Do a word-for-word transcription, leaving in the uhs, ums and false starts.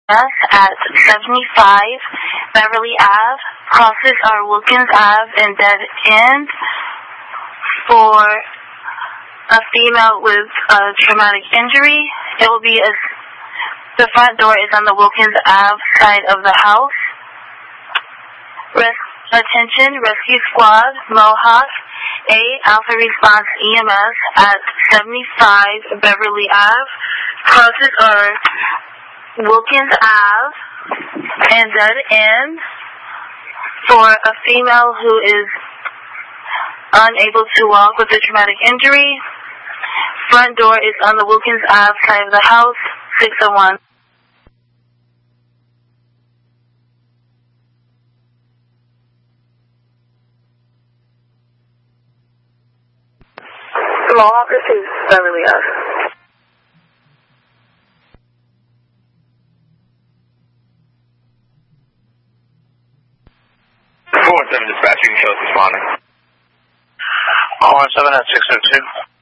at seventy-five Beverly Ave. Crosses are Wilkins Ave and Dead End. For a female with a traumatic injury, it will be a, the front door is on the Wilkins Ave side of the house. Res, attention, Rescue Squad, Mohawk, A, Alpha Response E M S at seventy-five Beverly Ave. Crosses are Wilkins Ave and Dead End. For a female who is unable to walk with a traumatic injury, front door is on the Wilkins Ave side of the house, six oh one. Mohawk receives Beverly Ave. four one seven dispatch, you can show us responding. four one seven at six oh two.